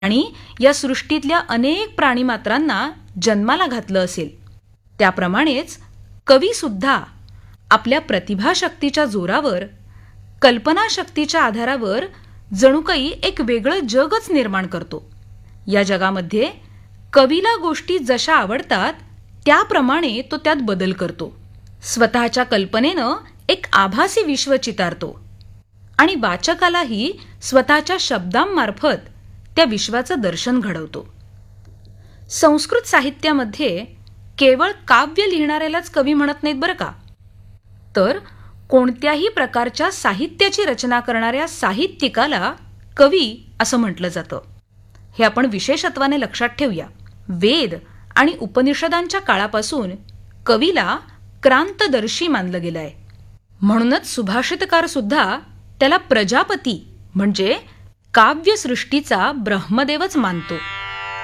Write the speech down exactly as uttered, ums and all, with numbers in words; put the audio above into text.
आणि या सृष्टीतल्या अनेक प्राणीमात्रांना जन्माला घातलं असेल, त्याप्रमाणेच कवीसुद्धा आपल्या प्रतिभाशक्तीच्या जोरावर, कल्पनाशक्तीच्या आधारावर जणू काही एक वेगळं जगच निर्माण करतो. या जगामध्ये कवीला गोष्टी जशा आवडतात त्याप्रमाणे तो त्यात बदल करतो. स्वतःच्या कल्पनेनं एक आभासी विश्व चितारतो आणि वाचकालाही स्वतःच्या शब्दांमार्फत त्या विश्वाचं दर्शन घडवतो. संस्कृत साहित्यामध्ये केवळ काव्य लिहिणाऱ्यालाच कवी म्हणत नाहीत बरं का, तर कोणत्याही प्रकारच्या साहित्याची रचना करणाऱ्या साहित्यिकाला कवी असं म्हटलं जातं. हे आपण विशेषत्वाने लक्षात ठेवूया. वेद आणि उपनिषदांच्या काळापासून कवीला क्रांतदर्शी मानलं गेलंय. म्हणूनच सुभाषितकार सुद्धा त्याला प्रजापती म्हणजे काव्यसृष्टीचा ब्रह्मदेवच मानतो.